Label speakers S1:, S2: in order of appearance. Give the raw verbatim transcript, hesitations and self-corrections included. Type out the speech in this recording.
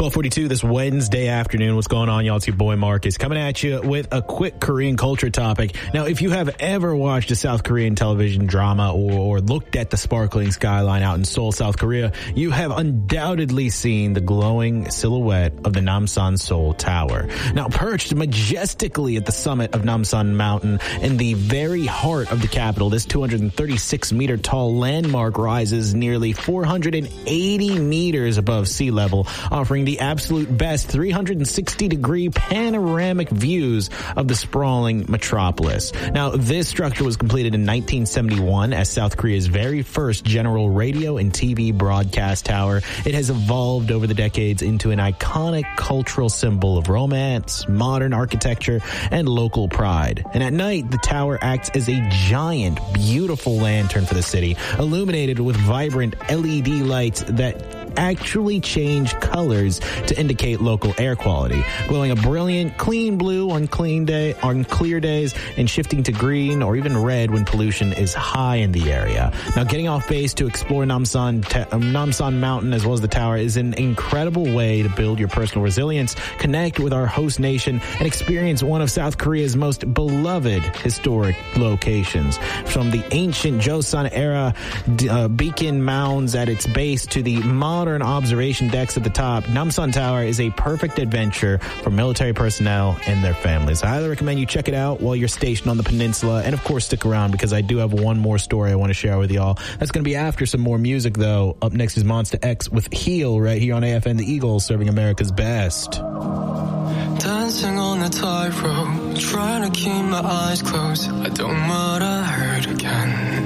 S1: twelve forty-two this Wednesday afternoon. What's going on, y'all? It's your boy Marcus coming at you with a quick Korean culture topic. Now, if you have ever watched a South Korean television drama or, or looked at the sparkling skyline out in Seoul, South Korea, you have undoubtedly seen the glowing silhouette of the Namsan Seoul Tower. Now, perched majestically at the summit of Namsan Mountain in the very heart of the capital, this two hundred thirty-six meter tall landmark rises nearly four hundred eighty meters above sea level, offering the absolute best three hundred sixty degree panoramic views of the sprawling metropolis. Now, this structure was completed in nineteen seventy-one as South Korea's very first general radio and T V broadcast tower. It has evolved over the decades into an iconic cultural symbol of romance, modern architecture, and local pride. And at night, the tower acts as a giant, beautiful lantern for the city, illuminated with vibrant L E D lights that actually change colors to indicate local air quality, glowing a brilliant, clean blue on clean day on clear days and shifting to green or even red when pollution is high in the area. Now, getting off base to explore Namsan, te- Namsan Mountain as well as the tower is an incredible way to build your personal resilience, connect with our host nation, and experience one of South Korea's most beloved historic locations. From the ancient Joseon era uh, beacon mounds at its base to the modern Modern observation decks at the top, Namsan Tower is a perfect adventure for military personnel and their families. I highly recommend you check it out while you're stationed on the peninsula, and of course stick around because I do have one more story I want to share with y'all. That's going to be after some more music, though. Up next is Monster X with Heal right here on A F N The Eagle, serving America's best.
S2: Dancing on the tightrope, trying to keep my eyes closed. I don't know what I heard again.